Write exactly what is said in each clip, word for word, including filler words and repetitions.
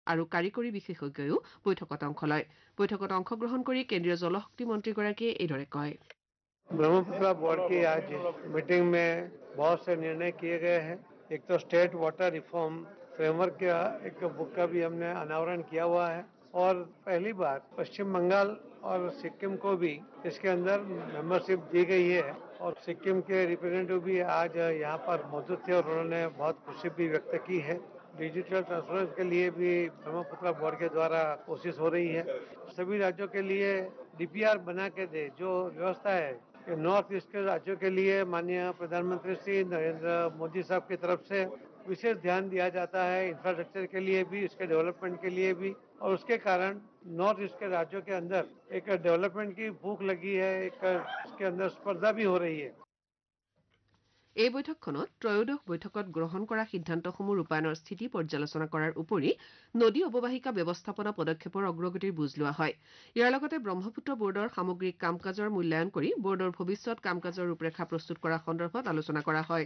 আৰু কাৰিকৰী বিশেষজ্ঞয়ো বৈঠকত অংশ লয় বৈঠকত অংশগ্ৰহণ কৰি কেন্দ্ৰীয় জলশক্তি মন্ত্ৰীগৰাকীয়ে এইদৰে কয় ब्रह्मपुत्र बोर्ड की आज मीटिंग में बहुत से निर्णय किए गए हैं एक तो स्टेट वाटर रिफॉर्म फ्रेमवर्क का एक बुक का भी हमने अनावरण किया हुआ है और पहली बार पश्चिम बंगाल और सिक्किम को भी इसके अंदर मेंबरशिप दी गई है और सिक्किम के रिप्रेजेंटेटिव भी आज यहाँ पर मौजूद थे और उन्होंने बहुत खुशी भी व्यक्त की है डिजिटल ट्रांसफरेंस के लिए भी ब्रह्मपुत्र बोर्ड के द्वारा कोशिश हो रही है सभी राज्यों के लिए डीपीआर बना के दे जो व्यवस्था है नॉर्थ ईस्ट के राज्यों के लिए माननीय प्रधानमंत्री श्री नरेंद्र मोदी साहब की तरफ से विशेष ध्यान दिया जाता है इंफ्रास्ट्रक्चर के लिए भी इसके डेवलपमेंट के लिए भी और उसके कारण नॉर्थ ईस्ट के राज्यों के अंदर एक डेवलपमेंट की भूख लगी है एक इसके अंदर स्पर्धा भी हो रही है এই বৈঠকখনত ত্ৰয়োদশ বৈঠকত গ্ৰহণ কৰা সিদ্ধান্তসমূহ ৰূপায়ণৰ স্থিতি পৰ্যালোচনা কৰাৰ উপৰি নদী অৱবাহিকা ব্যৱস্থাপনা পদক্ষেপৰ অগ্ৰগতিৰ বুজ লোৱা হয় ইয়াৰ লগতে ব্ৰহ্মপুত্ৰ বৰ্ডৰ সামগ্ৰিক কাম কাজৰ মূল্যায়ন কৰি বৰ্ডৰ ভৱিষ্যৎ কাম কাজৰ ৰূপৰেখা প্ৰস্তুত কৰা সন্দৰ্ভত আলোচনা কৰা হয়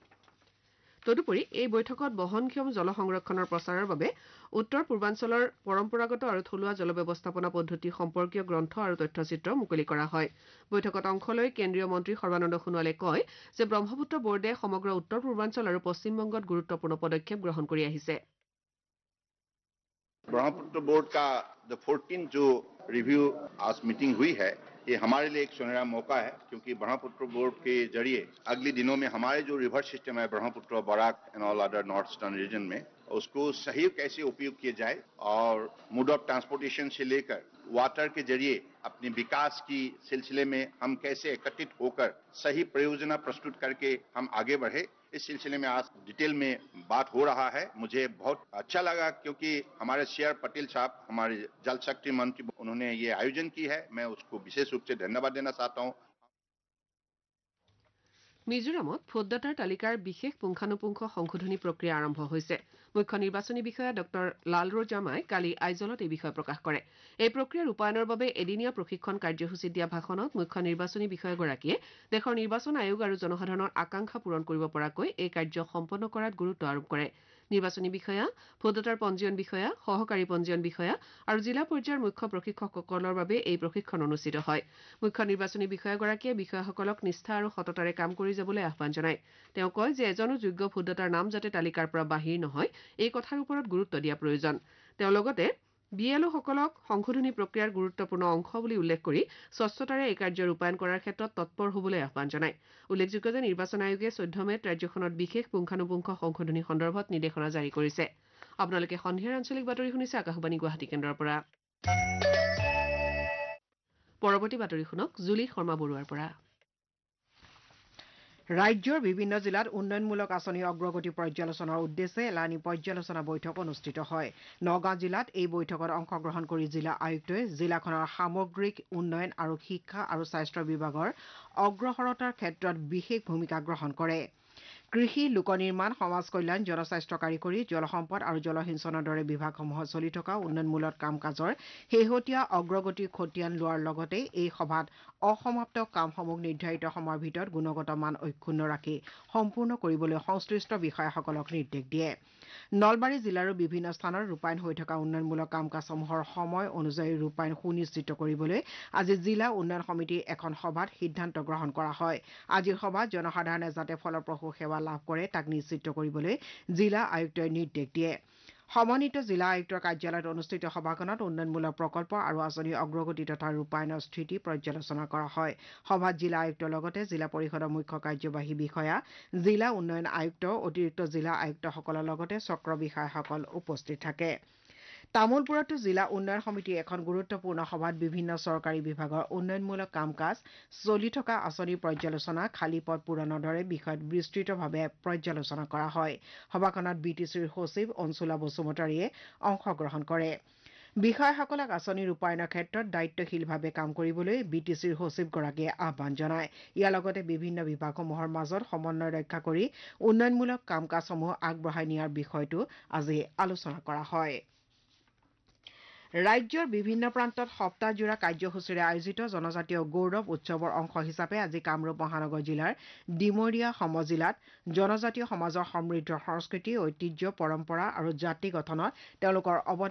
তদুপৰি এই বৈঠকত বহনক্ষম জল সংৰক্ষণৰ প্ৰচাৰৰ বাবে উত্তৰ পূৰ্বাঞ্চলৰ পৰম্পৰাগত আৰু থলুৱা জল ব্যৱস্থাপনা পদ্ধতি সম্পৰ্কীয় গ্ৰন্থ আৰু তথ্যচিত্ৰ মুকলি কৰা হয় বৈঠকত অংশ লৈ কেন্দ্ৰীয় মন্ত্ৰী সৰ্বানন্দ সোণোৱালে কয় যে ব্ৰহ্মপুত্ৰ বৰ্ডে সমগ্ৰ উত্তৰ পূৰ্বাঞ্চল আৰু পশ্চিমবংগত গুৰুত্বপূৰ্ণ পদক্ষেপ গ্ৰহণ কৰি আহিছে ब्रह्मपुत्र बोर्ड का द फोर्टीन जो रिव्यू आज मीटिंग हुई है ये हमारे लिए एक सुनहरा मौका है क्योंकि ब्रह्मपुत्र बोर्ड के जरिए अगले दिनों में हमारे जो रिवर सिस्टम है Brahmaputra Barack and all other north eastern region में उसको सही कैसे उपयोग किया जाए और मोड ऑफ ट्रांसपोर्टेशन से लेकर वाटर के जरिए अपने विकास की सिलसिले में हम कैसे एकत्रित होकर सही परियोजना प्रस्तुत करके हम आगे बढ़े इस सिलसिले में आज डिटेल में बात हो रहा है मुझे बहुत अच्छा लगा क्योंकि हमारे सी आर पटेल साहब हमारे जल शक्ति मंत्री उन्होंने ये आयोजन की है मैं उसको विशेष रूप से धन्यवाद देना चाहता हूँ মিজোৰামত ভোটদাতাৰ তালিকাৰ বিশেষ পুংখানুপুংখ সংশোধনী প্ৰক্ৰিয়া আৰম্ভ হৈছে মুখ্য নিৰ্বাচনী বিষয়া ডক্টৰ লালৰোজামাই কালি আইজলত এই বিষয়ে প্ৰকাশ কৰে এই প্ৰক্ৰিয়া ৰূপায়ণৰ বাবে এদিনীয়া প্ৰশিক্ষণ কাৰ্যসূচীত দিয়া ভাষণত মুখ্য নিৰ্বাচনী বিষয়াগৰাকীয়ে দেশৰ নিৰ্বাচন আয়োগ আৰু জনসাধাৰণৰ আকাংক্ষা পূৰণ কৰিব পৰাকৈ এই কাৰ্য সম্পন্ন কৰাত গুৰুত্ব আৰোপ কৰে নিৰ্বাচনী বিষয়া ভোটদাতাৰ পঞ্জীয়ন বিষয়া সহকাৰী পঞ্জীয়ন বিষয়া আৰু জিলা পৰ্যায়ৰ মুখ্য প্ৰশিক্ষকসকলৰ বাবে এই প্ৰশিক্ষণ অনুষ্ঠিত হয় মুখ্য নিৰ্বাচনী বিষয়াগৰাকীয়ে বিষয়াসকলক নিষ্ঠা আৰু সততাৰে কাম কৰি যাবলৈ আহ্বান জনায় তেওঁ কয় যে এজনো যোগ্য ভোটদাতাৰ নাম যাতে তালিকাৰ পৰা বাহিৰ নহয় এই কথাৰ ওপৰত গুৰুত্ব দিয়া প্ৰয়োজন তেওঁ লগতে বিএলঅসকলক সংশোধনী প্ৰক্ৰিয়াৰ গুৰুত্বপূৰ্ণ অংশ বুলি উল্লেখ কৰি স্বচ্ছতাৰে এই কাৰ্য ৰূপায়ণ কৰাৰ ক্ষেত্ৰত তৎপৰ হ'বলৈ আহ্বান জনায় উল্লেখযোগ্য যে নিৰ্বাচন আয়োগে চৈধ্য মেত ৰাজ্যখনত বিশেষ পুংখানুপুংখ সংশোধনী সন্দৰ্ভত নিৰ্দেশনা জাৰি কৰিছে আপোনালোকে সন্ধিয়াৰ আঞ্চলিক বাতৰি শুনিছে আকাশবাণী গুৱাহাটী কেন্দ্ৰৰ পৰা পৰৱৰ্তী বাতৰি শুনক জুলি শৰ্মা বৰুৱাৰ পৰা ৰাজ্যৰ বিভিন্ন জিলাত উন্নয়নমূলক আঁচনি অগ্ৰগতি পৰ্যালোচনাৰ উদ্দেশ্যে এলানি পৰ্যালোচনা বৈঠক অনুষ্ঠিত হয় নগাঁও জিলাত এই বৈঠকত অংশগ্ৰহণ কৰি জিলা আয়ুক্তই জিলাখনৰ সামগ্ৰিক উন্নয়ন আৰু শিক্ষা আৰু স্বাস্থ্য বিভাগৰ অগ্ৰসৰতাৰ ক্ষেত্ৰত বিশেষ ভূমিকা গ্ৰহণ কৰে কৃষি লোকনিৰ্মাণ সমাজ কল্যাণ জনস্বাস্থ্য কাৰিকৰী জলসম্পদ আৰু জলসিঞ্চনৰ দৰে বিভাগসমূহত চলি থকা উন্নয়নমূলক কাম কাজৰ শেহতীয়া অগ্ৰগতি খতিয়ান লোৱাৰ লগতে এই সভাত অসমাপ্ত কামসমূহ নিৰ্ধাৰিত সময়ৰ ভিতৰত গুণগত মান অক্ষুণ্ণ ৰাখি সম্পূৰ্ণ কৰিবলৈ সংশ্লিষ্ট বিষয়াসকলক নিৰ্দেশ দিয়ে নলবাৰী জিলাৰো বিভিন্ন স্থানত ৰূপায়ণ হৈ থকা উন্নয়নমূলক কাম কাজসমূহৰ সময় অনুযায়ী ৰূপায়ণ সুনিশ্চিত কৰিবলৈ আজি জিলা উন্নয়ন সমিতিৰ এখন সভাত সিদ্ধান্ত গ্ৰহণ কৰা হয় আজিৰ সভাত জনসাধাৰণে যাতে ফলপ্ৰসূ সেৱা লাভ কৰে তাক নিশ্চিত কৰিবলৈ জিলা আয়ুক্তই নিৰ্দেশ দিয়ে সমন্বিত জিলা আয়ুক্তৰ কাৰ্যালয়ত অনুষ্ঠিত সভাখনত উন্নয়নমূলক প্ৰকল্প আৰু আঁচনিৰ অগ্ৰগতি তথা ৰূপায়ণৰ স্থিতি পৰ্যালোচনা কৰা হয় সভাত জিলা আয়ুক্তৰ লগতে জিলা পৰিষদৰ মুখ্য কাৰ্যবাহী বিষয়া জিলা উন্নয়ন আয়ুক্ত অতিৰিক্ত জিলা আয়ুক্তসকলৰ লগতে চক্ৰ বিষয়াসকল উপস্থিত থাকে তামুলপুৰতো জিলা উন্নয়ন সমিতিৰ এখন গুৰুত্বপূৰ্ণ সভাত বিভিন্ন চৰকাৰী বিভাগৰ উন্নয়নমূলক কাম কাজ চলি থকা আঁচনিৰ পৰ্যালোচনা খালী পদ পূৰণৰ দৰে বিষয়ত বিস্তৃতভাৱে পৰ্যালোচনা কৰা হয় সভাখনত বি টি চিৰ সচিব অঞ্চুলা বসুমতাৰীয়ে অংশগ্ৰহণ কৰে বিষয়াসকলক আঁচনি ৰূপায়ণৰ ক্ষেত্ৰত দায়িত্বশীলভাৱে কাম কৰিবলৈ বি টি চিৰ সচিবগৰাকীয়ে আহ্বান জনায় ইয়াৰ লগতে বিভিন্ন বিভাগসমূহৰ মাজত সমন্বয় ৰক্ষা কৰি উন্নয়নমূলক কাম কাজসমূহ আগবঢ়াই নিয়াৰ বিষয়টো আজি আলোচনা কৰা হয় ৰাজ্যৰ বিভিন্ন প্ৰান্তত সপ্তাহজোৰা কাৰ্যসূচীৰে আয়োজিত জনজাতীয় গৌৰৱ উৎসৱৰ অংশ হিচাপে আজি কামৰূপ মহানগৰ জিলাৰ ডিমৰীয়া সমজিলাত জনজাতীয় সমাজৰ সমৃদ্ধ সংস্কৃতি ঐতিহ্য পৰম্পৰা আৰু জাতি গঠনত তেওঁলোকৰ অৱদান